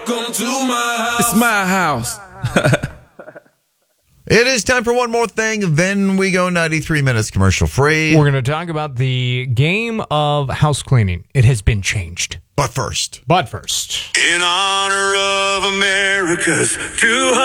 Welcome to my house. It's my house. It is time for one more thing, then we go 93 minutes commercial free. We're going to talk about the game of house cleaning. It has been changed. But first. But first. In honor of America's 200